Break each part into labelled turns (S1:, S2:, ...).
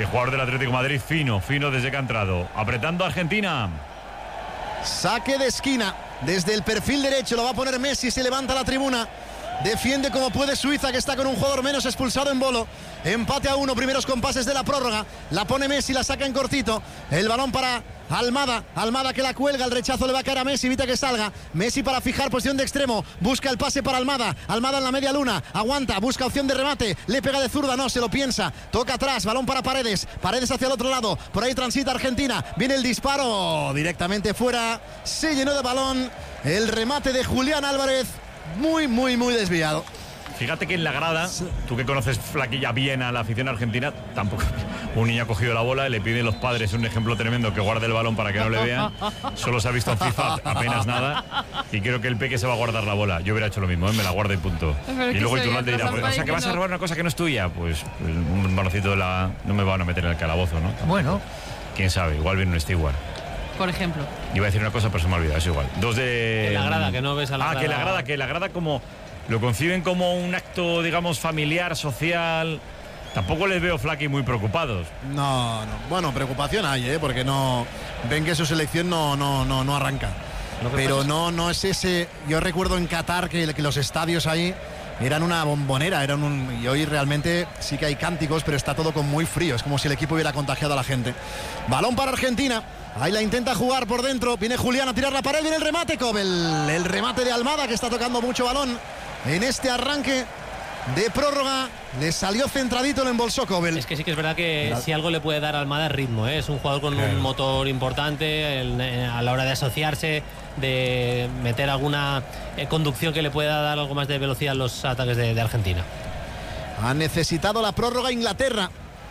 S1: El jugador del Atlético de Madrid, fino desde que ha entrado. Apretando a Argentina.
S2: Saque de esquina. Desde el perfil derecho lo va a poner Messi. Se levanta la tribuna. Defiende como puede Suiza, que está con un jugador menos, expulsado en Bolo. Empate a 1, primeros compases de la prórroga. La pone Messi, la saca en cortito. El balón para Almada. Almada que la cuelga, el rechazo le va a caer a Messi, evita que salga. Messi para fijar posición de extremo. Busca el pase para Almada. Almada en la media luna. Aguanta, busca opción de remate. Le pega de zurda, no, se lo piensa. Toca atrás, balón para Paredes. Paredes hacia el otro lado. Por ahí transita Argentina. Viene el disparo. Directamente fuera. Se llenó de balón. El remate de Julián Álvarez. Muy desviado.
S1: Fíjate que en la grada, tú que conoces, Flaquilla, bien a la afición argentina, tampoco. Un niño ha cogido la bola, le piden los padres un ejemplo tremendo, que guarde el balón para que no le vean. Solo se ha visto en FIFA apenas nada. Y creo que el peque se va a guardar la bola. Yo hubiera hecho lo mismo, me la guardo y punto. Y luego Iturralde dirá, pues, o sea, que vas a robar una cosa que no es tuya. Pues un balocito de la... No me van a meter en el calabozo, ¿no? Tampoco.
S3: Bueno.
S1: Quién sabe, igual viene un Steward.
S4: Por ejemplo.
S1: Iba a decir una cosa, pero se me ha olvidado, es igual. Dos de...
S5: Que la grada, que no ves a la grada.
S1: Que la grada como... Lo conciben como un acto, digamos, familiar, social. Tampoco les veo, Flaqui, muy preocupados.
S2: No. Bueno, preocupación hay, porque no... Ven que su selección no arranca. Pero no es ese... Yo recuerdo en Qatar que los estadios ahí eran una bombonera, y hoy realmente sí que hay cánticos, pero está todo con muy frío. Es como si el equipo hubiera contagiado a la gente. Balón para Argentina. Ahí la intenta jugar por dentro. Viene Julián a tirar la pared. Viene el remate, Kobel. El remate de Almada, que está tocando mucho balón en este arranque de prórroga. Le salió centradito, lo embolsó Kobel.
S5: Es que sí que es verdad que si algo le puede dar a Almada es ritmo, ¿eh? Es un jugador con un motor importante a la hora de asociarse, de meter alguna conducción que le pueda dar algo más de velocidad a los ataques de Argentina.
S2: Ha necesitado la prórroga Inglaterra.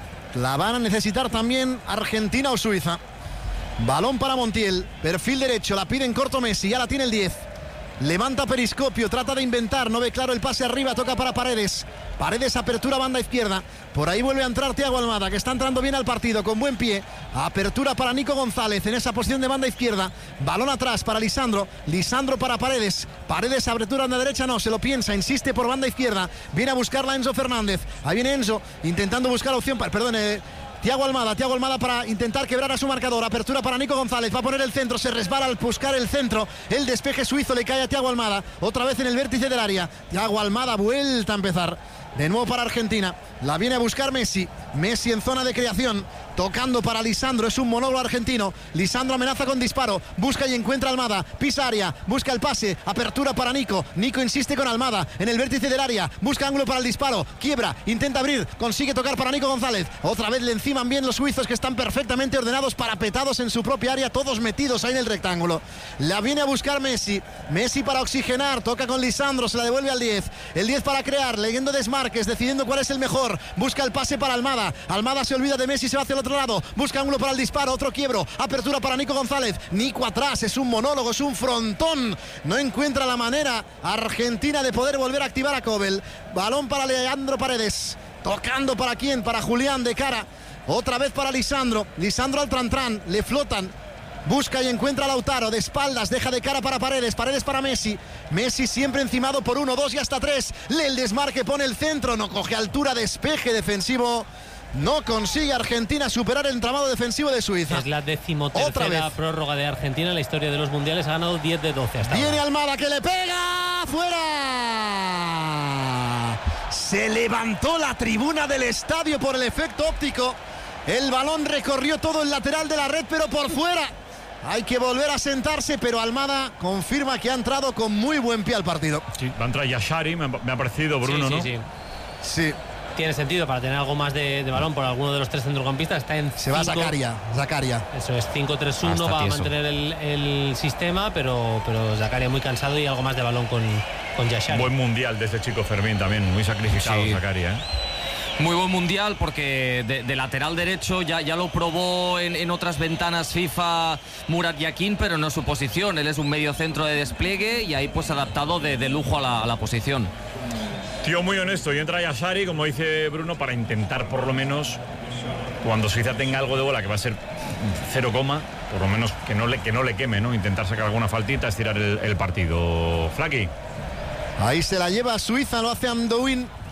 S2: La van a necesitar también Argentina o Suiza. Balón para Montiel, perfil derecho, la pide en corto Messi, ya la tiene el 10. Levanta periscopio, trata de inventar, no ve claro el pase arriba, toca para Paredes. Paredes, apertura banda izquierda. Por ahí vuelve a entrar Thiago Almada, que está entrando bien al partido, con buen pie. Apertura para Nico González en esa posición de banda izquierda. Balón atrás para Lisandro. Lisandro para Paredes. Paredes, apertura en la derecha, no, se lo piensa, insiste por banda izquierda. Viene a buscarla Enzo Fernández. Ahí viene Enzo, intentando buscar opción para... Thiago Almada para intentar quebrar a su marcador. Apertura para Nico González, va a poner el centro, se resbala al buscar el centro. El despeje suizo le cae a Thiago Almada. Otra vez en el vértice del área. Thiago Almada, vuelta a empezar. De nuevo para Argentina. La viene a buscar Messi. Messi en zona de creación. Tocando para Lisandro, es un monólogo argentino. Lisandro amenaza con disparo. Busca y encuentra a Almada. Pisa área, busca el pase. Apertura para Nico. Nico insiste con Almada en el vértice del área. Busca ángulo para el disparo. Quiebra, intenta abrir. Consigue tocar para Nico González. Otra vez le enciman bien los suizos, que están perfectamente ordenados, parapetados en su propia área. Todos metidos ahí en el rectángulo. La viene a buscar Messi. Messi para oxigenar. Toca con Lisandro, se la devuelve al 10. El 10 para crear, leyendo desmarques, decidiendo cuál es el mejor. Busca el pase para Almada. Almada se olvida de Messi, se va hacia el otro lado, busca ángulo para el disparo, otro quiebro, apertura para Nico González, Nico atrás, es un monólogo, es un frontón, no encuentra la manera Argentina de poder volver a activar a Kobel. Balón para Leandro Paredes, tocando para quién, para Julián de cara, otra vez para Lisandro al Trantrán, le flotan. Busca y encuentra a Lautaro, de espaldas, deja de cara para Paredes, Paredes para Messi. Messi siempre encimado por 1, 2 y hasta 3. Lee el desmarque, pone el centro, no coge altura, despeje defensivo. No consigue Argentina superar el entramado defensivo de Suiza.
S5: Es la 13ª prórroga de Argentina en la historia de los mundiales. Ha ganado 10 de 12 hasta
S2: Viene
S5: ahora.
S2: Almada, que le pega. ¡Fuera! Se levantó la tribuna del estadio por el efecto óptico. El balón recorrió todo el lateral de la red, pero por fuera. Hay que volver a sentarse, pero Almada confirma que ha entrado con muy buen pie al partido.
S1: Sí, va a entrar Yashari, me ha parecido, Bruno, ¿no?
S2: Sí.
S5: Tiene sentido para tener algo más de balón por alguno de los tres centrocampistas. Está en
S2: se va Zakaria.
S5: Eso es 5-3-1, va a mantener el sistema, pero Zakaria muy cansado y algo más de balón con Yashari.
S1: Buen mundial de ese chico Fermín también, muy sacrificado Zakaria,
S3: Muy buen mundial porque de lateral derecho ya lo probó en otras ventanas FIFA Murat Yakin, pero no es su posición. Él es un medio centro de despliegue y ahí pues adaptado de lujo a la posición.
S1: Tío muy honesto, y entra Yashari, como dice Bruno, para intentar por lo menos, cuando Suiza tenga algo de bola, que va a ser 0, por lo menos que no le queme, ¿no? Intentar sacar alguna faltita, estirar el partido. Flaqui.
S2: Ahí se la lleva Suiza, lo hace Amdouin.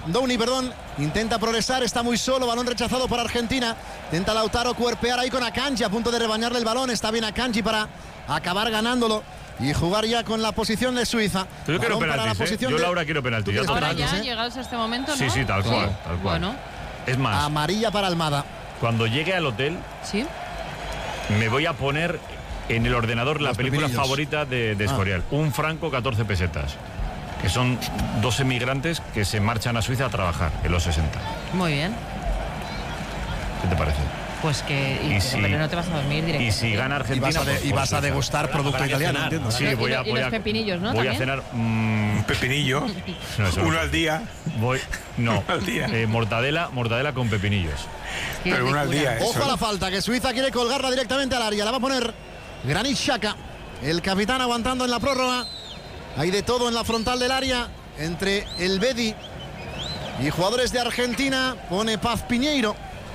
S2: Downey, intenta progresar, está muy solo, balón rechazado para Argentina. Intenta Lautaro cuerpear ahí con Akanji, a punto de rebañarle el balón. Está bien Akanji para acabar ganándolo y jugar ya con la posición de Suiza.
S1: Yo quiero penaltis, Yo, Laura, quiero penaltis.
S4: Ahora ya, llegados a este momento, ¿no?
S1: Sí, tal cual.
S4: Bueno.
S1: Es más,
S2: amarilla para Almada.
S1: Cuando llegue al hotel, me voy a poner en el ordenador la película favorita de Escorial. Un franco, 14 pesetas. Que son 2 emigrantes que se marchan a Suiza a trabajar en los 60.
S4: Muy bien.
S1: ¿Qué te parece?
S4: Pues que... pero no te vas a dormir directamente.
S1: Y si gana Argentina...
S2: Y vas a degustar producto italiano, entiendo.
S1: Sí, voy a
S4: los pepinillos, ¿no?
S1: Voy a cenar... un
S6: pepinillo. Uno al día.
S1: No, al día. Mortadela con pepinillos.
S6: Pero uno al día.
S2: Ojo a la falta, que Suiza quiere colgarla directamente al área. La va a poner Granit Xhaka, el capitán, aguantando en la prórroga. Hay de todo en la frontal del área entre el Bedi y jugadores de Argentina. Pone Paz Piñeiro.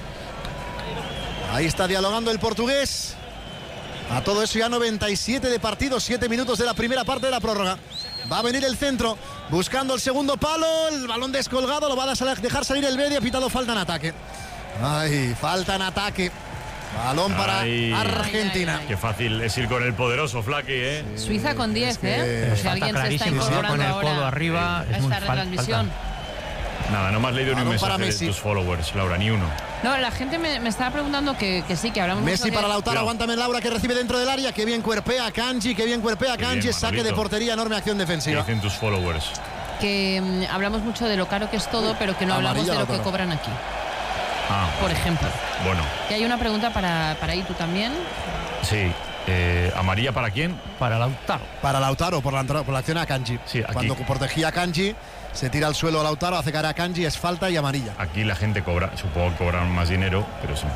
S2: Ahí está dialogando el portugués. A todo eso ya 97 de partido, 7 minutos de la primera parte de la prórroga. Va a venir el centro, buscando el segundo palo. El balón descolgado, lo va a dejar salir el Bedi. Ha pitado falta en ataque. Ay, falta en ataque. Balón para Argentina.
S1: Qué fácil es ir con el poderoso, Flaky, ¿eh?
S4: Suiza con 10, Si alguien se está incorporando
S7: con el
S4: ahora
S7: codo arriba,
S4: a esta retransmisión.
S1: Nada, no me has leído ni un mensaje de tus followers, Laura, ni uno.
S4: No, la gente me estaba preguntando que sí, que hablamos
S2: Messi
S4: mucho
S2: para Lautaro, aguántame Laura, que recibe dentro del área. Qué bien cuerpea Kanji, saque de portería, enorme acción defensiva.
S1: ¿Qué dicen tus followers?
S4: Que hablamos mucho de lo caro que es todo, pero que no hablamos de lo que cobran aquí. Por ejemplo.
S1: Bueno.
S4: Y hay una pregunta para Itu también.
S1: Sí. ¿Amarilla para quién?
S7: Para Lautaro.
S2: Para Lautaro, por la acción a Kanji.
S1: Sí, aquí.
S2: Cuando protegía a Kanji, se tira al suelo a Lautaro, hace cara a Kanji, es falta y amarilla.
S1: Aquí la gente cobra, supongo que cobran más dinero, pero sin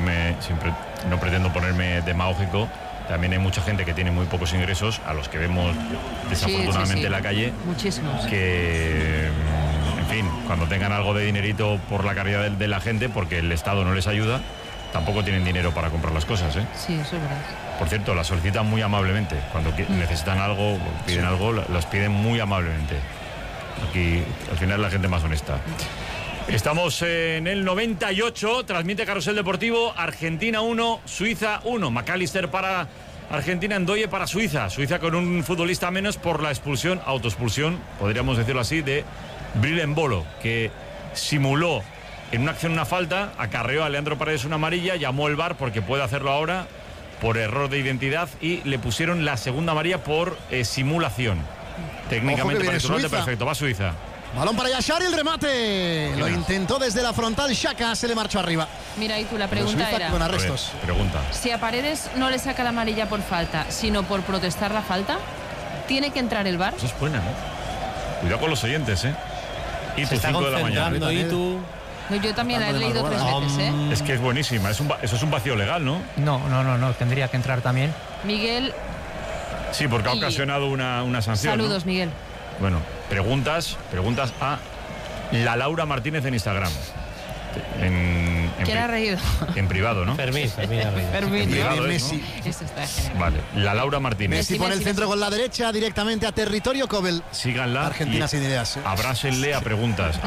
S1: no pretendo ponerme demagógico. También hay mucha gente que tiene muy pocos ingresos, a los que vemos desafortunadamente en la calle.
S4: Muchísimos.
S1: Que, en fin, cuando tengan algo de dinerito por la caridad de la gente, porque el Estado no les ayuda, tampoco tienen dinero para comprar las cosas, ¿eh?
S4: Sí, eso es verdad.
S1: Por cierto, las solicitan muy amablemente. Cuando necesitan algo, piden algo, las piden muy amablemente. Aquí, al final, la gente más honesta. Estamos en el 98, transmite Carrusel Deportivo, Argentina 1, Suiza 1. McAllister para Argentina, Ndoye para Suiza. Suiza con un futbolista menos por la autoexpulsión, podríamos decirlo así, de Bril Embolo, que simuló en una acción una falta, acarreó a Leandro Paredes una amarilla, llamó el VAR porque puede hacerlo ahora por error de identidad y le pusieron la segunda amarilla por simulación. Técnicamente para perfecto, va Suiza.
S2: Balón para Yashar y el remate. Lo intentó desde la frontal Xhaka, se le marchó arriba.
S4: Mira, y tú la pregunta era...
S2: Con arrestos.
S1: Pregunta.
S4: Si a Paredes no le saca la amarilla por falta, sino por protestar la falta, ¿tiene que entrar el VAR?
S1: Eso es buena, ¿eh? Cuidado con los oyentes, ¿eh? Y
S5: se está
S1: 5 de la mañana.
S5: y tú...
S4: No, yo también la he leído 3 veces, ¿eh?
S1: Es que es buenísima. Eso es un vacío legal, ¿no?
S7: No. Tendría que entrar también.
S4: Miguel...
S1: Sí, porque ha ocasionado una sanción.
S4: Saludos, ¿no? Miguel.
S1: Bueno, preguntas a la Laura Martínez en Instagram.
S4: ¿Quién ha reído?
S1: En privado, ¿no?
S5: Fermín ha reído.
S1: En privado,
S2: Messi.
S1: ¿no?
S4: Eso está genial.
S1: Vale, la Laura Martínez.
S2: Messi pone el centro con la derecha directamente a territorio Cobel.
S1: Síganla.
S2: Argentina sin ideas.
S1: Abrásenle a preguntas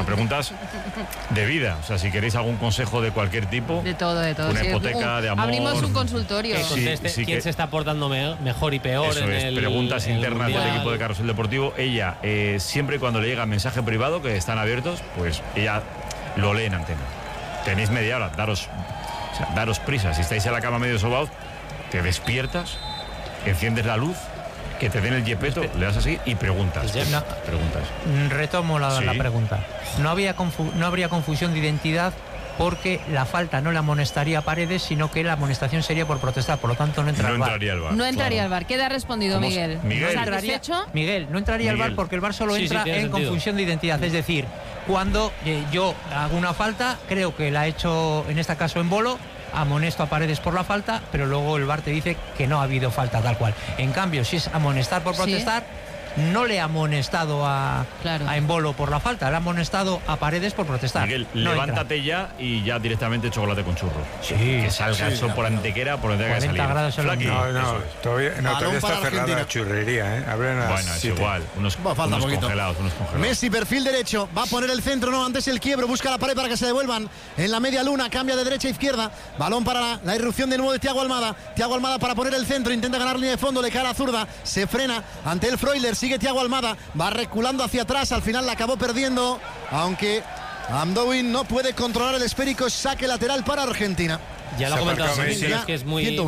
S1: de vida. O sea, si queréis algún consejo de cualquier tipo.
S4: De todo.
S1: Una hipoteca, de amor.
S4: Abrimos un consultorio.
S5: ¿Quién se está portando mejor y peor?
S1: Eso es, preguntas internas del equipo de Carrusel Deportivo. Ella, siempre cuando le llega mensaje privado, que están abiertos, pues ella lo lee en antena. Tenéis media hora, daros prisa. Si estáis en la cama medio sobaos, te despiertas, enciendes la luz, que te den el yepeto, le das así y preguntas. Preguntas.
S7: Retomo la pregunta. No habría confusión de identidad porque la falta no la amonestaría a Paredes, sino que la amonestación sería por protestar, por lo tanto no entraría al VAR.
S4: No entraría al VAR. ¿Qué ha respondido Miguel? ¿Satisfecho?
S7: Miguel, no entraría al VAR porque el VAR solo entra en confusión de identidad. Es decir, cuando yo hago una falta, creo que la ha hecho en este caso Embolo, amonesto a Paredes por la falta, pero luego el VAR te dice que no ha habido falta tal cual. En cambio, si es amonestar por protestar, no le ha amonestado a Embolo por la falta, le ha amonestado a Paredes por protestar.
S1: Miguel, levántate ya y ya directamente chocolate con churros.
S7: Sí.
S1: Que salga eso por Antequera, por donde tenga que salir.
S7: Grados
S1: Flaqui.
S6: No, todavía está cerrada la churrería, ¿eh?
S1: Bueno, es igual. Unos congelados.
S2: Messi, perfil derecho, va a poner el centro, no, antes el quiebro, busca la pared para que se devuelvan en la media luna, cambia de derecha a izquierda, balón para la irrupción de nuevo de Thiago Almada para poner el centro, intenta ganar línea de fondo, le cae a la zurda, se frena ante el Freuler, sigue Thiago Almada, va reculando hacia atrás, al final la acabó perdiendo, aunque Amdoin no puede controlar el esférico, saque lateral para Argentina.
S5: Ya lo ha comentado, es que es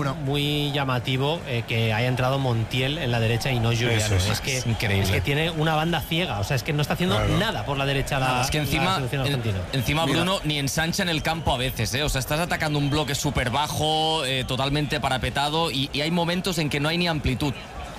S5: muy llamativo que haya entrado Montiel en la derecha y no Juliano. Es que es increíble. Es que tiene una banda ciega, o sea, es que no está haciendo nada por la derecha.
S3: Es que encima Bruno ni ensancha en el campo a veces, o sea, estás atacando un bloque súper bajo, totalmente parapetado y hay momentos en que no hay ni amplitud.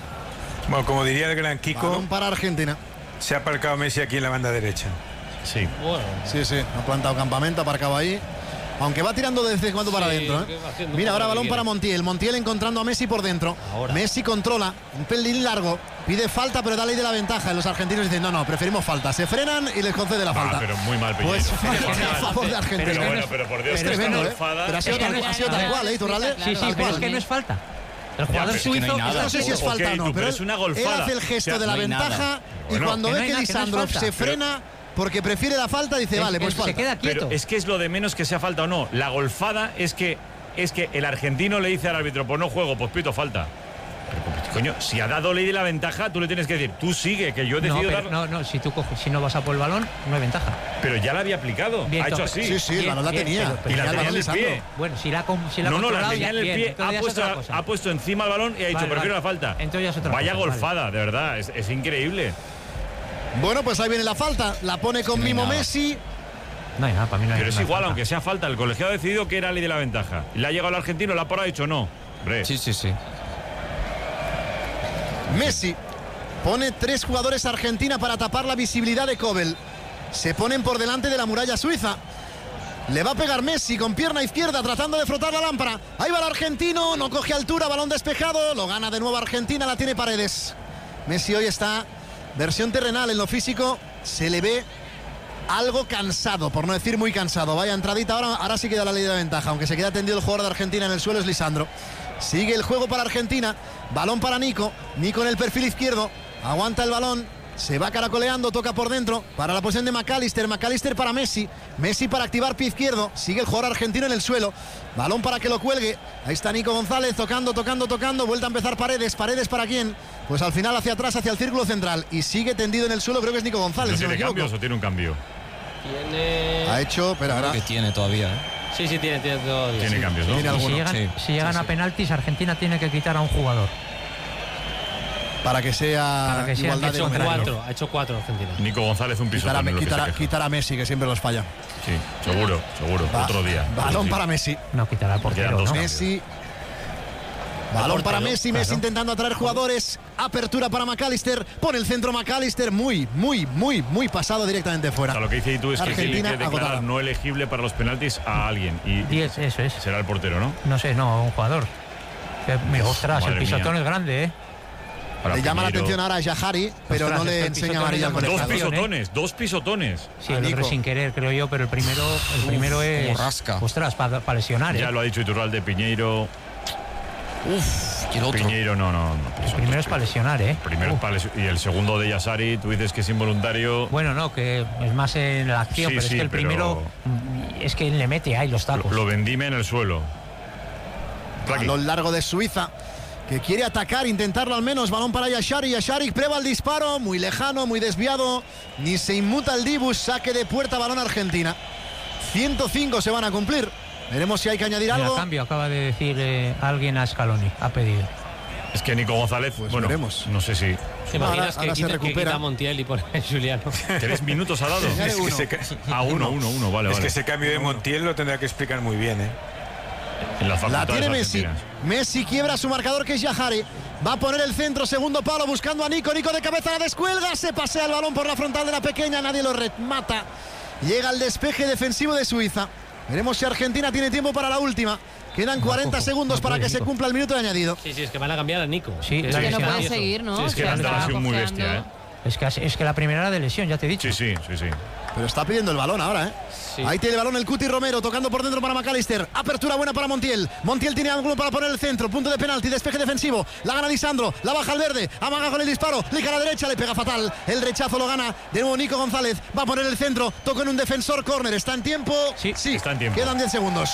S6: Bueno, como diría el gran Kiko,
S2: balón para Argentina.
S6: Se ha aparcado Messi aquí en la banda derecha.
S1: Sí.
S2: Bueno. Sí, ha plantado campamento, ha aparcado ahí. Aunque va tirando desde cuando para adentro. Mira, ahora balón para Montiel. Montiel encontrando a Messi por dentro. Ahora. Messi controla, un pelín largo. Pide falta, pero da ley de la ventaja. Los argentinos dicen, no, preferimos falta. Se frenan y les concede la falta.
S1: Pero muy mal,
S2: pues a favor de Argentina.
S1: Pero por Dios,
S2: es tremendo, Pero ha sido tal cual, Iturralde.
S7: Sí, pero es que no es falta. El jugador suizo,
S2: no sé si es falta o no, pero
S1: es una golfada.
S2: Él hace el gesto de la ventaja y cuando ve que Lisandro se frena porque prefiere la falta, dice, vale, pues falta.
S7: Se queda quieto.
S1: Pero es que es lo de menos que sea falta o no. La golfada es que el argentino le dice al árbitro, pues no juego, pues pito falta. Pero, coño, si ha dado ley de la ventaja, tú le tienes que decir, tú sigue, que yo he decidido dar...
S7: No, si no vas a por el balón, no hay ventaja.
S1: Pero ya la había aplicado, ha hecho así.
S2: Sí, el balón la tenía.
S1: Y la tenía en el pie.
S7: Bueno, si la
S1: la tenía en el pie, ha puesto encima el balón y ha dicho, prefiero la falta.
S7: Entonces ya es otra
S1: Vaya
S7: cosa,
S1: golfada, de verdad, es increíble.
S2: Bueno, pues ahí viene la falta, la pone con mimo Messi.
S7: No hay nada, para mí no hay.
S1: Pero es igual,
S7: falta.
S1: aunque sea falta, el colegiado ha decidido que era ley de la ventaja. Le ha llegado el argentino, la ha dicho no. Hombre.
S3: Sí.
S2: Messi pone 3 jugadores Argentina para tapar la visibilidad de Kobel. Se ponen por delante de la muralla suiza. Le va a pegar Messi con pierna izquierda tratando de frotar la lámpara. Ahí va el argentino, no coge altura, balón despejado. Lo gana de nuevo Argentina, la tiene Paredes. Messi hoy está versión terrenal, en lo físico se le ve algo cansado, por no decir muy cansado. Vaya entradita, ahora sí queda la ley de la ventaja, aunque se queda tendido el jugador de Argentina en el suelo, es Lisandro. Sigue el juego para Argentina, balón para Nico en el perfil izquierdo, aguanta el balón, se va caracoleando, toca por dentro para la posición de McAllister para Messi para activar pie izquierdo, sigue el jugador argentino en el suelo, balón para que lo cuelgue, ahí está Nico González tocando, vuelta a empezar Paredes ¿para quién? Pues al final hacia atrás, hacia el círculo central, y sigue tendido en el suelo, creo que es Nico González.
S1: ¿No tiene cambios o tiene un cambio?
S2: Ha hecho, pero ahora...
S3: que tiene todavía,
S5: Sí, tiene todavía.
S1: Tiene cambios, ¿no?
S7: ¿Tiene si llegan a penaltis, Argentina tiene que quitar a un jugador.
S2: Para que sea igualdad de
S5: ha hecho 4 Argentina.
S1: Nico González un piso.
S2: Quitar a Messi, que siempre los falla.
S1: Sí, seguro. Otro día.
S2: Balón para Messi.
S7: No quitará el portero, ¿no?
S2: Messi. Balón para Messi, claro. Messi intentando atraer jugadores. Apertura para McAllister. Pone el centro McAllister. Muy pasado directamente fuera.
S1: O sea, lo que dice tú es que
S2: Argentina
S1: tiene que declarar no elegible para los penaltis a alguien. Y
S7: eso es.
S1: Será el portero, ¿no?
S7: No sé, un jugador. Ostras, el pisotón es grande,
S2: Le llama la atención ahora a Yajari, pero no le enseña amarilla al colegiado.
S1: Dos pisotones.
S7: Sí, el otro sin querer, creo yo, pero el primero es...
S3: rasca.
S7: Ostras, para lesionar,
S1: Ya lo ha dicho Iturralde, Piñeiro...
S3: y el otro.
S1: Piñeiro no.
S7: El primero es para lesionar,
S1: Primero y el segundo de Yasari, tú dices que es involuntario.
S7: Bueno, no, que es más en la acción, pero es que el primero es que le mete ahí los tacos.
S1: Lo vendime en el suelo.
S2: A lo largo de Suiza, que quiere atacar, intentarlo al menos. Balón para Yashari, prueba el disparo, muy lejano, muy desviado. Ni se inmuta el Dibus, saque de puerta, balón Argentina. 105 se van a cumplir. Veremos si hay que añadir algo.
S7: A cambio, acaba de decir alguien a Scaloni, ha pedido.
S1: Es que Nico González,
S2: veremos.
S1: No sé si...
S5: ¿Te imaginas que quita Montiel y pone Juliano?
S1: 3 minutos ha dado. Uno, vale.
S6: Es que ese cambio de Montiel lo tendrá que explicar muy bien,
S2: La tiene Messi. Messi quiebra su marcador, que es Yajari. Va a poner el centro, segundo palo, buscando a Nico de cabeza, la descuelga, se pasea el balón por la frontal de la pequeña, nadie lo remata. Llega el despeje defensivo de Suiza. Veremos si Argentina tiene tiempo para la última. Quedan 40 segundos para que se cumpla el minuto de añadido.
S5: Sí, es que van a cambiar a Nico.
S7: Sí,
S4: es que no puede seguir, ¿no?
S1: Sí, es que la ha sido muy bestia, ¿eh?
S7: Es que la primera era de lesión, ya te he dicho.
S1: Sí.
S2: Pero está pidiendo el balón ahora, ¿eh? Sí. Ahí tiene el balón el Cuti Romero, tocando por dentro para McAllister. Apertura buena para Montiel. Montiel tiene ángulo para poner el centro. Punto de penalti, despeje defensivo. La gana Lisandro, la baja al verde. Amaga con el disparo, liga a la derecha, le pega fatal. El rechazo lo gana de nuevo Nico González. Va a poner el centro, toca en un defensor, córner. ¿Está en tiempo?
S7: Sí,
S1: está en tiempo.
S2: Quedan 10 segundos.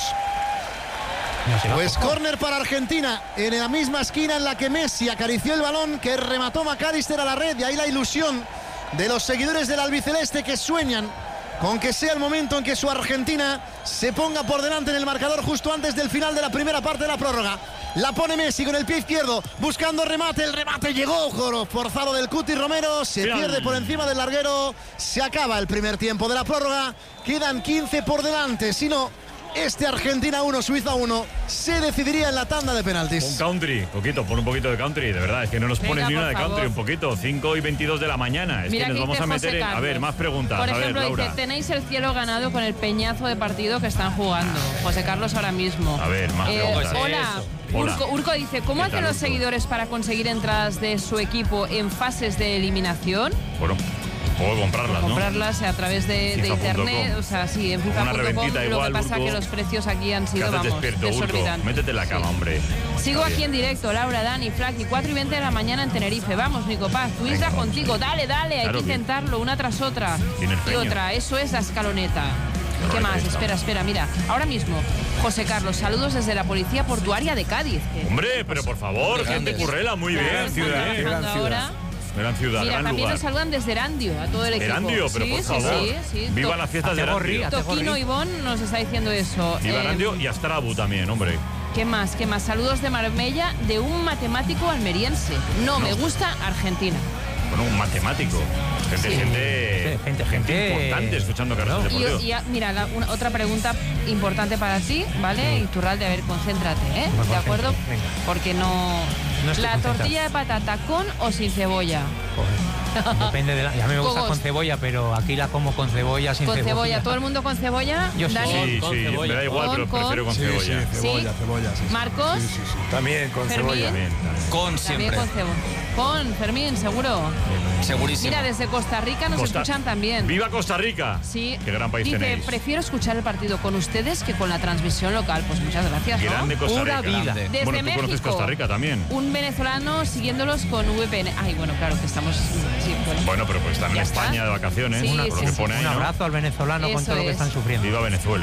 S2: Pues córner para Argentina, en la misma esquina en la que Messi acarició el balón que remató McAllister a la red. Y ahí la ilusión de los seguidores del albiceleste que sueñan con que sea el momento en que su Argentina se ponga por delante en el marcador justo antes del final de la primera parte de la prórroga. La pone Messi con el pie izquierdo, buscando remate. El remate llegó, forzado del Cuti Romero. Se pierde por encima del larguero. Se acaba el primer tiempo de la prórroga. Quedan 15 por delante. Si no, Argentina 1, Suiza 1 se decidiría en la tanda de penaltis.
S1: Un country, pon un poquito de country, de verdad, es que no nos pones ni una de country, un poquito, 5:22 de la mañana, es
S4: Mira
S1: que nos vamos a meter a ver, más preguntas.
S4: Por
S1: a
S4: ejemplo,
S1: ver, Laura.
S4: dice, tenéis el cielo ganado con el peñazo de partido que están jugando. José Carlos ahora mismo.
S1: A ver, más preguntas.
S4: Hola. Urco dice, ¿cómo hacen los seguidores para conseguir entradas de su equipo en fases de eliminación?
S1: Bueno, puedo comprarlas, ¿no?
S4: Comprarlas a través de internet, o sea, sí, en FIFA.com. Lo que pasa que los precios aquí han sido, desorbitantes.
S1: Métete en la cama, hombre.
S4: Sigo aquí en directo, Laura, Dani, Flaki, 4:20 de la mañana en Tenerife. Vamos, Nico Paz, tu isla contigo. Dale, hay que intentarlo, una tras otra. Y otra, eso es la escaloneta. ¿Qué más? Espera, mira. Ahora mismo, José Carlos, saludos desde la Policía Portuaria de Cádiz.
S1: Hombre, pero por favor, gente currela, muy bien, ciudad. Gran ciudad,
S4: mira,
S1: gran
S4: también
S1: lugar.
S4: Nos saludan desde Erandio, a todo el equipo.
S1: Erandio, pero por favor.
S4: Sí.
S1: Viva las fiestas de Erandio.
S4: Toquino Ivón nos está diciendo eso.
S1: Viva Erandio y Astrabu también, hombre.
S4: ¿Qué más? Saludos de Marbella de un matemático almeriense. No, me gusta Argentina.
S1: Bueno, un matemático. Gente importante escuchando Carlos Deportivo.
S4: Y mira, otra pregunta importante para ti, ¿vale? Iturralde, a ver, concéntrate, ¿eh? ¿De acuerdo?
S7: Venga.
S4: Porque no la tortilla de patata con o sin cebolla.
S7: Joder. Depende de a mí me gusta con cebolla, pero aquí la como con cebolla, sin cebolla.
S4: ¿Con cebolla? ¿Todo el mundo con cebolla?
S7: Yo
S1: sí, me da igual, pero prefiero con cebolla.
S2: Cebolla.
S4: ¿Marcos?
S6: Sí. También con
S4: Fermín.
S6: cebolla.
S3: Con siempre.
S4: También con cebolla. Con Fermín, seguro.
S3: Segurísimo.
S4: Mira, desde Costa Rica nos escuchan también.
S1: ¡Viva Costa Rica!
S4: Sí.
S1: Qué gran país
S4: dice,
S1: tenéis.
S4: prefiero escuchar el partido con ustedes que con la transmisión local. Pues muchas gracias, ¿no?
S1: Grande Costa Rica.
S7: Pura vida.
S4: Desde
S1: Bueno, tú
S4: México,
S1: conoces Costa Rica también.
S4: Un venezolano siguiéndolos con VPN. Ay, bueno, claro que estamos... Sí,
S1: bueno, pero pues están en España de vacaciones.
S4: Sí,
S1: por lo que pone ahí,
S7: un
S1: ¿no?
S7: abrazo al venezolano con todo lo que están sufriendo.
S1: Viva Venezuela.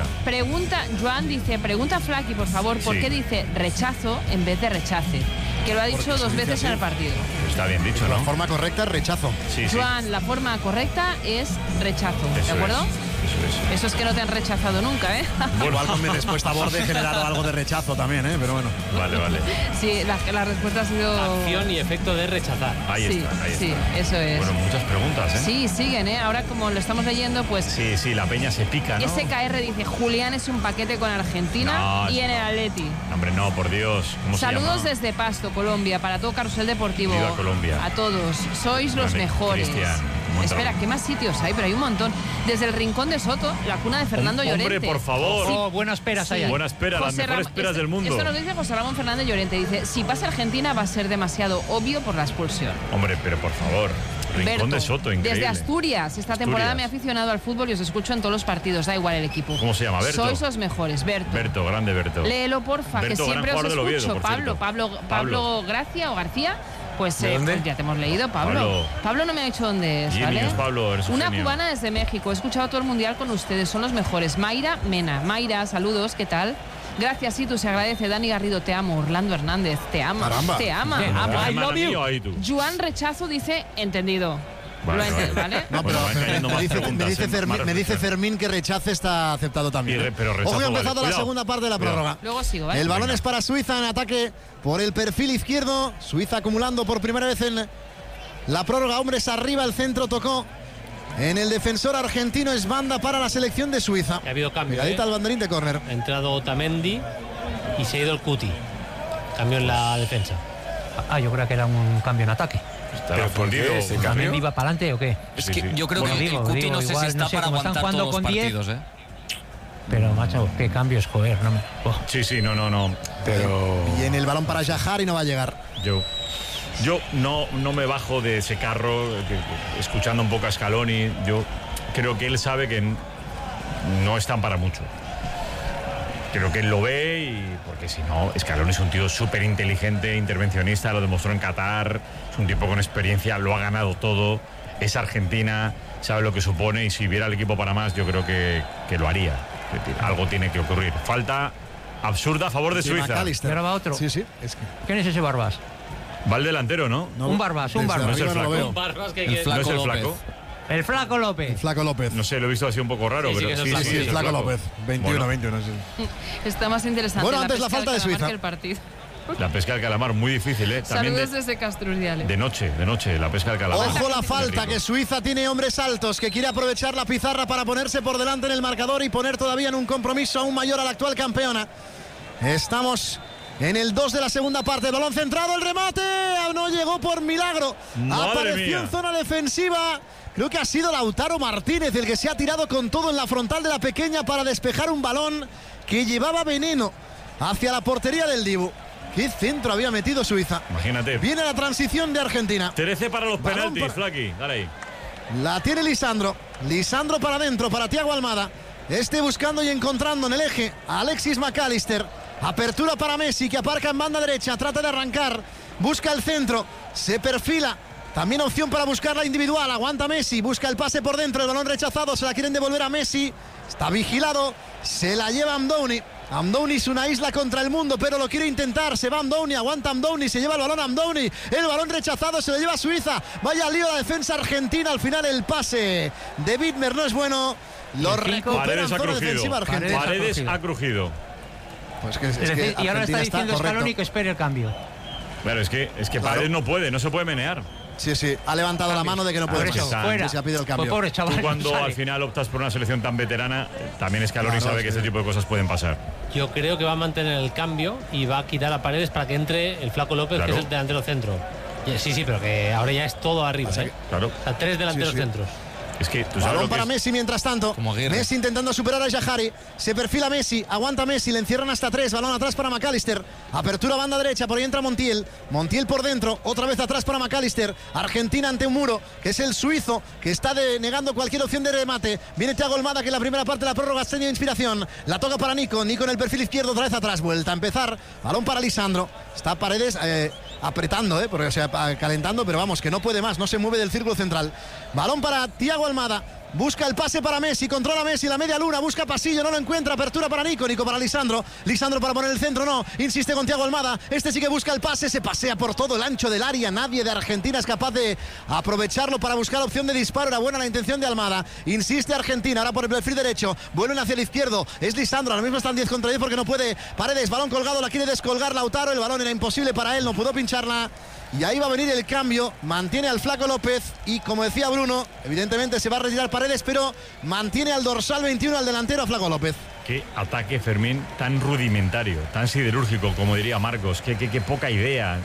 S4: Joan dice, pregunta a Flaki, por favor, ¿por qué dice rechazo en vez de rechace? Que lo ha dicho 2 veces en el partido.
S1: Está bien dicho, ¿no?
S2: La forma correcta es rechazo.
S1: Sí.
S4: Joan, la forma correcta es rechazo, ¿de acuerdo? Eso es que no te han rechazado nunca, ¿eh?
S2: Bueno, algo mi respuesta a borde ha generado algo de rechazo también, ¿eh? Pero bueno.
S1: Vale.
S4: Sí, la respuesta ha sido...
S5: Acción y efecto de rechazar.
S1: Ahí está.
S4: Sí, eso es.
S1: Bueno, muchas preguntas, ¿eh?
S4: Sí, siguen, ¿eh? Ahora como lo estamos leyendo, pues...
S1: Sí, la peña se pica, ¿no?
S4: SKR dice, Julián es un paquete con Argentina y en el Atleti.
S1: Hombre, no, por Dios. ¿Cómo
S4: Saludos
S1: se llama?
S4: desde Pasto, Colombia, para todo Carrusel Deportivo.
S1: Viva Colombia.
S4: A todos. Sois los
S1: Grande,
S4: mejores.
S1: Cristian.
S4: Espera, ¿qué más sitios hay? Pero hay un montón. Desde el Rincón de Soto, la cuna de Fernando Llorente.
S1: Hombre, por favor.
S7: Oh, buenas peras hay ahí.
S1: Buenas peras, las mejores peras del mundo.
S4: Esto nos dice José Ramón Fernández Llorente. Dice, si pasa Argentina va a ser demasiado obvio por la expulsión.
S1: Hombre, pero por favor. Rincón
S4: Berto,
S1: de Soto, increíble.
S4: Desde Asturias. Esta temporada me he aficionado al fútbol y os escucho en todos los partidos. Da igual el equipo.
S1: ¿Cómo se llama? Berto.
S4: Sois los mejores, Berto.
S1: Berto, grande Berto.
S4: Léelo, porfa,
S1: Berto,
S4: que siempre os
S1: gran jugador del
S4: escucho.
S1: Oviedo, por cierto.
S4: Pablo Gracia o García. Pues ya te hemos leído,
S1: Pablo.
S4: Pablo no me ha dicho dónde es, ¿vale?
S1: Pablo, eres un
S4: Una
S1: genio.
S4: cubana desde México. He escuchado todo el mundial con ustedes. Son los mejores. Mayra Mena. Mayra, saludos, ¿qué tal? Gracias, sí, tú se agradece. Dani Garrido, te amo. Orlando Hernández, te ama.
S2: Caramba.
S4: Te ama. I love you. Joan Rechazo dice, entendido. ¿Vale?
S2: No, pero me dice Fermín que rechace está aceptado también. Ojo, ha empezado la segunda parte de la prórroga.
S4: Luego sigo, ¿vale?
S2: El balón es para Suiza en ataque por el perfil izquierdo. Suiza acumulando por primera vez en la prórroga. Hombres arriba, el centro tocó en el defensor argentino. Es banda para la selección de Suiza.
S5: Ha habido cambio.
S2: Miradita al banderín de córner.
S5: Ha entrado Otamendi y se ha ido el Cuti. Cambio en la defensa.
S7: Yo creo que era un cambio en ataque.
S1: ¿Pero por qué ese cambio?
S7: ¿También iba para adelante o qué?
S3: Es que yo creo que el Cuti no sé si está para aguantar todos los partidos, ¿eh?
S7: Pero macho, qué cambios, joder. No me...
S1: Sí, no.
S6: Pero...
S2: Y en el balón para Yajari no va a llegar.
S1: Yo no me bajo de ese carro, escuchando un poco a Scaloni. Yo creo que él sabe que no están para mucho. Creo que él lo ve y porque si no, Scaloni es un tío súper inteligente, intervencionista, lo demostró en Qatar, es un tipo con experiencia, lo ha ganado todo, es Argentina, sabe lo que supone y si viera el equipo para más yo creo que lo haría. Algo tiene que ocurrir. Falta absurda a favor de Suiza.
S7: Y ahora va otro.
S2: Sí, es que...
S7: ¿Quién es ese Barbas?
S1: Va el delantero, ¿no?
S7: Un Barbas.
S1: No es el flaco.
S5: Un Barbas que
S3: El flaco
S1: ¿No es el
S3: López.
S1: flaco?
S7: El Flaco López.
S2: El Flaco López.
S1: No sé, lo he visto así un poco raro,
S5: Sí, sí,
S1: pero
S5: que es el
S2: Sí, el Flaco López. 21. Sí.
S4: Está más interesante
S2: Bueno, antes la
S4: pesca
S2: falta
S4: del
S2: de
S4: calamar
S2: Suiza.
S4: que el partido.
S1: La pesca del calamar, muy difícil, ¿eh? También
S4: Saludos desde Castrurdiales.
S1: de noche, la pesca del calamar.
S2: Ojo la
S1: Qué
S2: falta,
S1: rico.
S2: que Suiza tiene hombres altos, que quiere aprovechar la pizarra para ponerse por delante en el marcador y poner todavía en un compromiso aún mayor a la actual campeona. Estamos en el 2 de la segunda parte. Balón centrado, el remate. No llegó por milagro.
S1: Madre
S2: Apareció
S1: mía.
S2: en zona defensiva. Creo que ha sido Lautaro Martínez el que se ha tirado con todo en la frontal de la pequeña para despejar un balón que llevaba veneno hacia la portería del Dibu. ¿Qué centro había metido Suiza?
S1: Imagínate.
S2: Viene la transición de Argentina.
S1: 13 para los
S2: Balón
S1: penaltis,
S2: para-
S1: Flaqui. Dale ahí.
S2: La tiene Lisandro. Lisandro para adentro, para Thiago Almada. Buscando y encontrando en el eje a Alexis McAllister. Apertura para Messi, que aparca en banda derecha. Trata de arrancar. Busca el centro. Se perfila. También opción para buscar la individual. Aguanta Messi. Busca el pase por dentro. El balón rechazado. Se la quieren devolver a Messi. Está vigilado. Se la lleva Amdouni. Amdouni es una isla contra el mundo, pero lo quiere intentar. Se va Amdouni, aguanta Amdouni, se lleva el balón Amdouni. El balón rechazado, se lo lleva Suiza. Vaya lío la defensa argentina. Al final el pase de Widmer no es bueno. Lo recupera
S1: Paredes
S2: en
S1: ha
S2: zona
S1: crujido.
S2: defensiva argentina.
S1: Paredes ha crujido.
S2: Pues que,
S7: Es decir, y ahora está
S2: Argentina
S7: diciendo Scaloni
S2: correcto.
S7: que espere el cambio.
S1: Claro, es que
S2: Claro.
S1: Paredes no puede, no se puede menear.
S2: Sí, ha levantado la mano de que no puede
S7: Por eso,
S2: más.
S7: fuera.
S2: Que se ha pedido el
S7: Pues
S2: cambio.
S7: pobre chaval.
S1: Tú cuando
S7: sale.
S1: al final optas por una selección tan veterana, también Scaloni
S2: Claro,
S1: sabe que
S2: sí.
S1: este tipo de cosas pueden pasar.
S5: Yo creo que va a mantener el cambio y va a quitar a Paredes para que entre el Flaco López,
S1: Claro.
S5: que es el delantero centro. Sí, pero que ahora ya es todo arriba. ¿eh?
S1: Claro.
S5: O sea, 3 delanteros
S2: Sí, sí.
S5: centros.
S1: Es que tú sabes
S2: Balón
S1: lo que
S2: para
S1: es.
S2: Messi mientras tanto.
S3: Como Aguirre.
S2: Messi intentando superar a Yajari. Se perfila Messi, aguanta Messi, le encierran hasta 3. Balón atrás para McAllister. Apertura banda derecha, por ahí entra Montiel. Montiel por dentro, otra vez atrás para McAllister. Argentina ante un muro, que es el suizo, que está negando cualquier opción de remate. Viene Thiago Almada, que en la primera parte de la prórroga ha tenido inspiración. La toca para Nico. Nico en el perfil izquierdo, otra vez atrás. Vuelta a empezar. Balón para Lisandro. Está Paredes apretando, porque, o sea, calentando, pero vamos, que no puede más. No se mueve del círculo central. Balón para Thiago Almada. Busca el pase para Messi, controla Messi, la media luna, busca pasillo, no lo encuentra, apertura para Nico, Nico para Lisandro, Lisandro para poner el centro, no, insiste con Thiago Almada, sí que busca el pase, se pasea por todo el ancho del área, nadie de Argentina es capaz de aprovecharlo para buscar opción de disparo, era buena la intención de Almada, insiste Argentina, ahora por el perfil derecho, vuelven hacia el izquierdo, es Lisandro, ahora mismo están 10 contra 10 porque no puede, Paredes, balón colgado, la quiere descolgar Lautaro, el balón era imposible para él, no pudo pincharla. Y ahí va a venir el cambio, mantiene al Flaco López y como decía Bruno, evidentemente se va a retirar Paredes, pero mantiene al dorsal 21 al delantero a Flaco López.
S1: Qué ataque, Fermín, tan rudimentario, tan siderúrgico, como diría Marcos. Qué poca idea.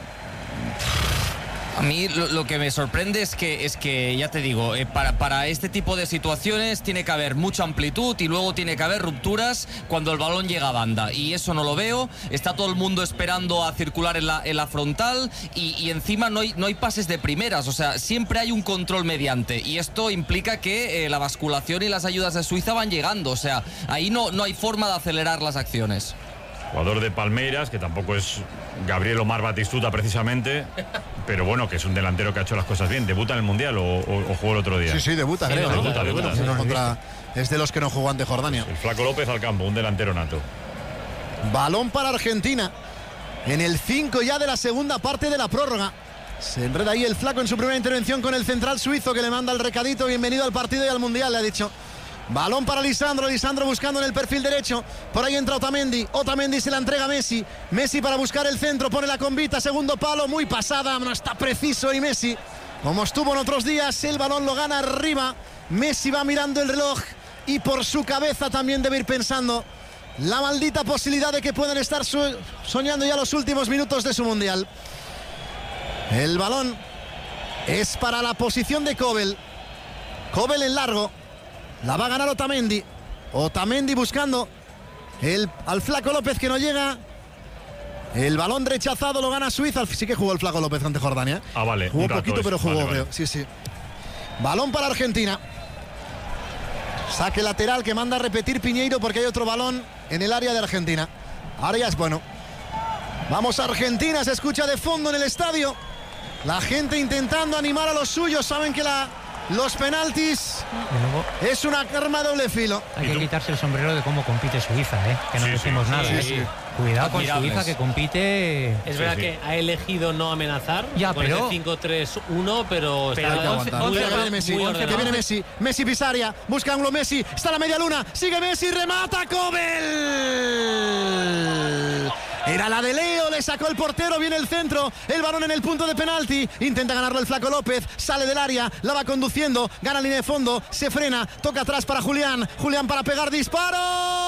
S3: A mí lo que me sorprende es que ya te digo, para este tipo de situaciones tiene que haber mucha amplitud y luego tiene que haber rupturas cuando el balón llega a banda. Y eso no lo veo. Está todo el mundo esperando a circular en la frontal y encima no hay pases de primeras. O sea, siempre hay un control mediante. Y esto implica que la basculación y las ayudas de Suiza van llegando. O sea, ahí no hay forma de acelerar las acciones.
S1: Jugador de Palmeiras, que tampoco es Gabriel Omar Batistuta precisamente, pero bueno, que es un delantero que ha hecho las cosas bien. ¿Debuta en el Mundial o jugó el otro día?
S2: Sí, debuta, creo.
S1: debuta.
S2: Sí, es de los que no jugó ante Jordania.
S1: El Flaco López al campo, un delantero nato.
S2: Balón para Argentina. En el 5 ya de la segunda parte de la prórroga. Se enreda ahí el Flaco en su primera intervención con el central suizo que le manda el recadito. Bienvenido al partido y al Mundial, le ha dicho. Balón para Lisandro, Lisandro buscando en el perfil derecho. Por ahí entra Otamendi, Otamendi se la entrega a Messi. Messi para buscar el centro, pone la convita, segundo palo, muy pasada, no está preciso y Messi, como estuvo en otros días, el balón lo gana arriba. Messi va mirando el reloj y por su cabeza también debe ir pensando la maldita posibilidad de que puedan estar soñando ya los últimos minutos de su Mundial. El balón es para la posición de Kobel. Kobel en largo. La va a ganar Otamendi. Otamendi buscando al Flaco López, que no llega. El balón rechazado lo gana Suiza. Sí que jugó el Flaco López ante Jordania.
S1: Vale.
S2: Jugó poquito, pero jugó, creo. Sí. Balón para Argentina. Saque lateral que manda a repetir Piñeiro porque hay otro balón en el área de Argentina. Ahora ya es bueno. Vamos a Argentina, se escucha de fondo en el estadio. La gente intentando animar a los suyos. Saben que los penaltis es una arma de doble filo.
S7: Hay que quitarse el sombrero de cómo compite Suiza, que no decimos nada.
S2: Sí.
S7: Cuidado con Suiza, que compite.
S5: Es verdad que ha elegido no amenazar con
S2: pero
S5: el 5-3-1 pero
S2: hay que aguantar. Que viene Messi. Messi Pisaria. Busca ángulo Messi. Está a la media luna. Sigue Messi. Remata Kobel. Era la de Leo, le sacó el portero, viene el centro, el balón en el punto de penalti, intenta ganarlo el Flaco López, sale del área, la va conduciendo, gana línea de fondo, se frena, toca atrás para Julián para pegar disparo.